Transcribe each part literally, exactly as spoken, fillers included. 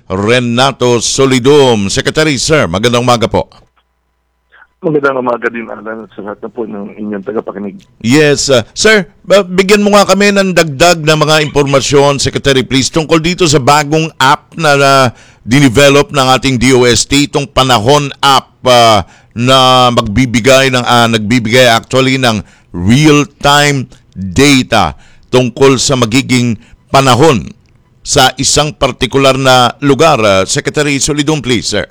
Renato Solidum. Secretary, sir, magandang umaga po. Magandang umaga din, Alan, at sa lahat na po ng inyong tagapakinig. Yes, uh, sir, bigyan mo nga kami ng dagdag na mga impormasyon, Secretary, please, tungkol dito sa bagong app na, na dinevelop ng ating D O S T, itong Panahon app uh, na magbibigay ng uh, nagbibigay actually ng real-time data tungkol sa magiging panahon sa isang partikular na lugar. Uh, Secretary Solidum, please, sir.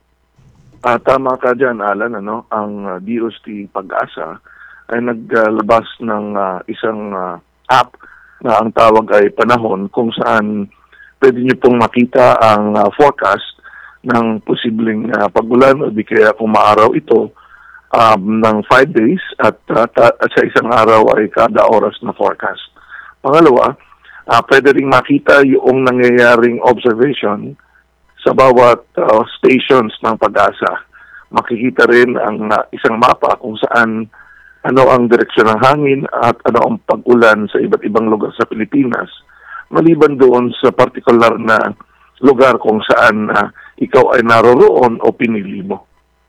Uh, tama ka dyan, Alan. Ano? Ang uh, D O S T Pag-asa ay naglabas ng uh, isang uh, app na ang tawag ay Panahon, kung saan pwede niyo pong makita ang uh, forecast ng posibleng uh, pagulan o di kaya kung maaraw ito um, ng five days at, uh, ta- at sa isang araw ay kada oras na forecast. Pangalawa, uh, pwede rin makita yung nangyayaring observation sa bawat uh, stations ng Pag-asa. Makikita rin ang uh, isang mapa kung saan ano ang direksyon ng hangin at ano ang pag-ulan sa iba't ibang lugar sa Pilipinas, maliban doon sa partikular na lugar kung saan uh, ikaw ay naroroon o pinili mo.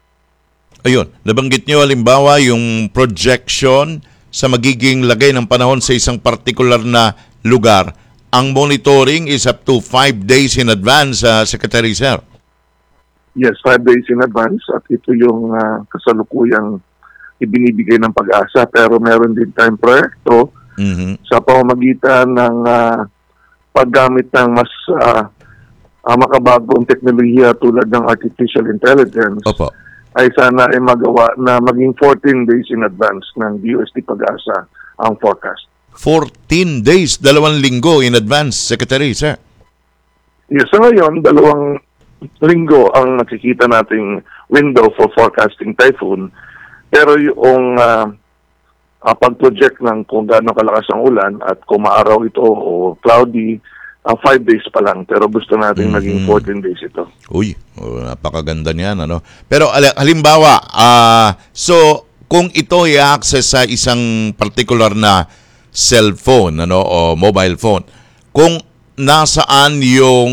Ayun, nabanggit niyo halimbawa yung projection sa magiging lagay ng panahon sa isang partikular na lugar. Ang monitoring is up to five days in advance, uh, Secretary, sir. Yes, five days in advance at ito yung uh, kasalukuyang ibinibigay ng Pag-asa, pero meron din tayong proyekto mm-hmm. sa pamamagitan ng uh, paggamit ng mas uh, uh, makabagong teknolohiya tulad ng artificial intelligence. Opo. Ay sana ay magawa na maging fourteen days in advance ng D O S T Pag-asa ang forecast. fourteen days, dalawang linggo in advance, Secretary, sir. Yes, so ngayon, dalawang linggo ang nakikita nating window for forecasting typhoon. Pero yung uh, uh, pag-project ng kung gaano kalakas ang ulan at kung maaraw ito o cloudy, uh, five days pa lang. Pero gusto natin mm-hmm. maging fourteen days ito. Uy, oh, napakaganda niyan, ano? Pero halimbawa, uh, so kung ito i-access sa isang particular na cellphone, ano, o mobile phone, kung nasaan yung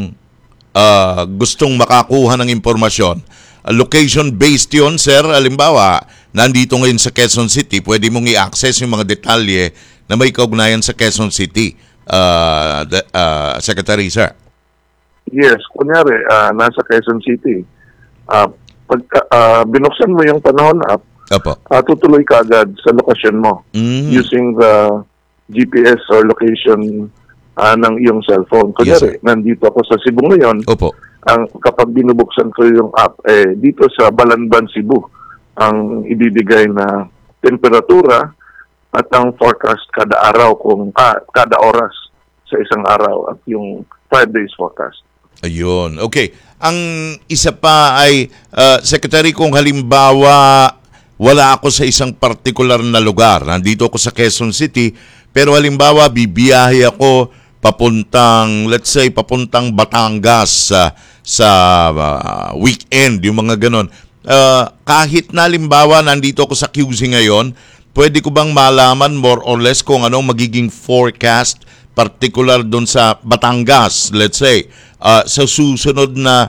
uh, gustong makakuha ng impormasyon, uh, location-based yun, sir. Halimbawa, nandito ngayon sa Quezon City, pwede mong i-access yung mga detalye na may kaugnayan sa Quezon City, uh, the, uh, Secretary, sir. Yes, kunyari, uh, nasa Quezon City, uh, pag uh, binuksan mo yung Panahon app, Opo. Uh, tutuloy ka agad sa lokasyon mo mm. using the G P S or location uh, ng iyong cellphone. Kunyari, yes, nandito ako sa Cebu ngayon. Opo. Ang, kapag binubuksan ko yung app, eh, dito sa Balanban, Cebu, ang ibibigay na temperatura at ang forecast kada araw, kung ah, kada oras sa isang araw at yung five days forecast. Ayun. Okay. Ang isa pa ay, uh, Secretary, kung halimbawa wala ako sa isang partikular na lugar. Nandito ako sa Quezon City, pero halimbawa bibiyahe ako papuntang, let's say, papuntang Batangas uh, sa uh, weekend, yung mga ganon. Uh, kahit na halimbawa nandito ako sa Q Z ngayon, pwede ko bang malaman more or less kung anong magiging forecast particular doon sa Batangas, let's say, uh, sa susunod na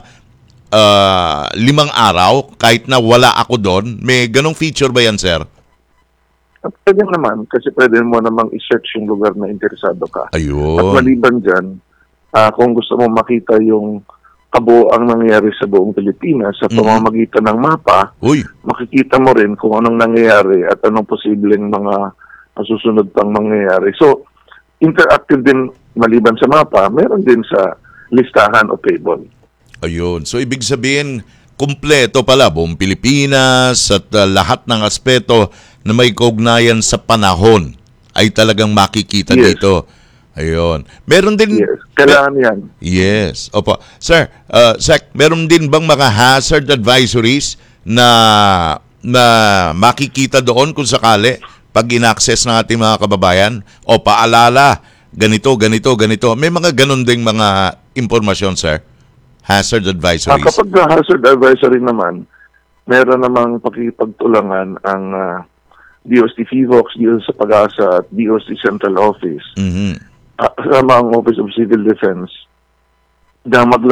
Uh, limang araw, kahit na wala ako doon? May ganong feature ba yan, sir? Pwede naman, kasi pwede mo namang i-search yung lugar na interesado ka. Ayun. At maliban dyan, uh, kung gusto mo makita yung kabuoang nangyayari sa buong Pilipinas sa pamamagitan ng mapa, Uy. makikita mo rin kung anong nangyayari at anong posibleng mga susunod pang mangyayari. So, interactive din maliban sa mapa, meron din sa listahan o table. Ayun. So, ibig sabihin, kumpleto pala buong Pilipinas at uh, lahat ng aspeto na may kaugnayan sa panahon ay talagang makikita yes. dito. Ayun. Meron din... Yes. Kailangan yan. Yes. Opo. Sir, uh, Sec, meron din bang mga hazard advisories na, na makikita doon kung sakali pag in-access ng ating mga kababayan? O paalala, ganito, ganito, ganito. May mga ganun ding mga impormasyon, sir? Hazard advisories. Ah, kapag hazard advisory naman, meron namang pakipagtulangan ang uh, D O S T FIVOX, D O S T Pag-asa at D O S T Central Office. Mm-hmm. Uh, kasama ang Office of Civil Defense na magla